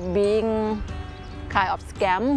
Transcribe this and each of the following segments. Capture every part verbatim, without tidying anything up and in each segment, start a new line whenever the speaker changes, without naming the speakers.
being kind of scammed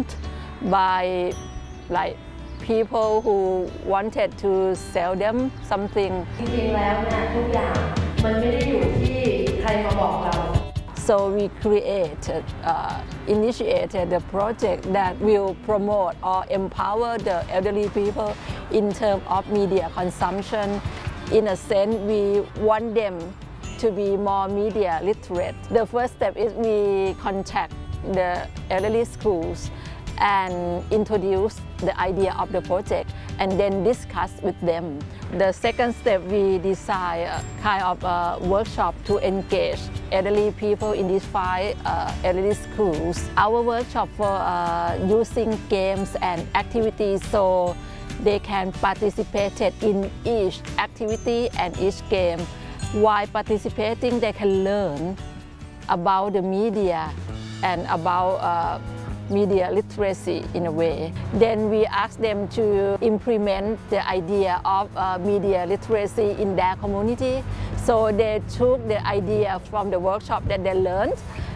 by like people who wanted to sell them something
จริงๆแล้วเนี่ยทุกอย่างมันไม่ได้อยู่ที่ใครมาบอกเรา
So we created, uh, initiated the project that will promote or empower the elderly people in terms of media consumption. In a sense, we want them to be more media literate. The first step is we contact the elderly schools and introduce the idea of the project and then discuss with them. The second step, we design a kind of a workshop to engage elderly people in these five uh, elderly schools. Our workshop for uh, using games and activities so they can participate in each activity and each game. While participating, they can learn about the media and about uh, media literacy in a way. Then we ask them to implement the idea of uh, media literacy in their community. So they took the idea from the workshop that they learned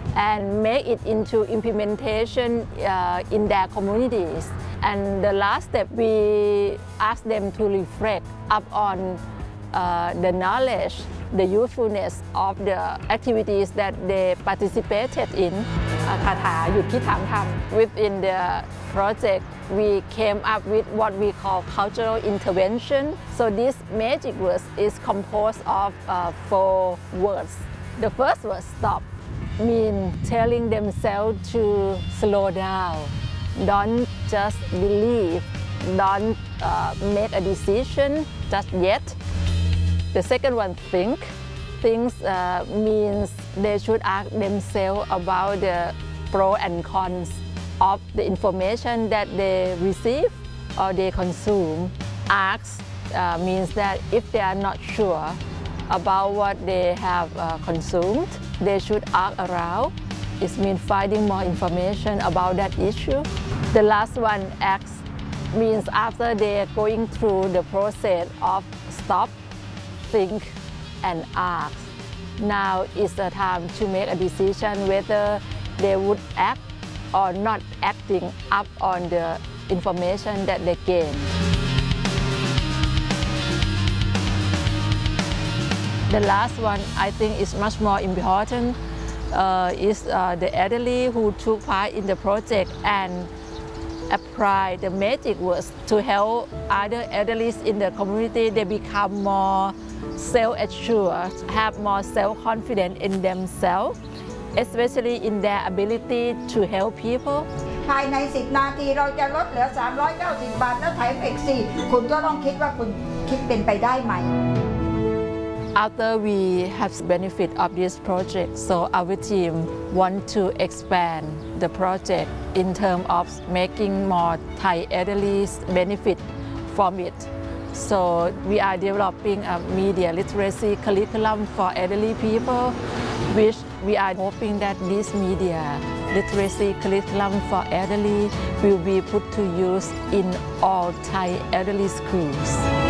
and make it into implementation uh, in their communities. And the last step, we ask them to reflect upon uh, the knowledge, the usefulness of the activities that they participated in. คาถาหยุดคิดถามทำ Within the project, we came up with what we call cultural intervention. So this magic words is composed of uh, four words. The first word, stop, mean telling themselves to slow down. Don't just believe, don't uh, make a decision just yet. The second one, think. Things uh, means they should ask themselves about the pros and cons of the information that they receive or they consume. Ask uh, means that if they are not sure about what they have uh, consumed, they should ask around. It means finding more information about that issue. The last one, act, means after they are going through the process of stop, think, and ask. Now is the time to make a decision whether they would act or not acting up on the information that they gain. The last one, I think, is much more important. Uh, is uh, the elderly who took part in the project and apply the magic words to help other elderly in the community. They become more self-assured, have more self-confidence in themselves, especially in their ability to help people.
ภายในสิบนาทีเราจะลดเหลือสามร้อยเก้าสิบบาทแล้วแถมอีกสี่คุณก็ต้องคิดว่าคุณคิดเป็นไปได้ไหม
After we have benefit of this project, so our team want to expand the project in terms of making more Thai elderly benefit from it. So we are developing a media literacy curriculum for elderly people, which we are hoping that this media literacy curriculum for elderly will be put to use in all Thai elderly schools.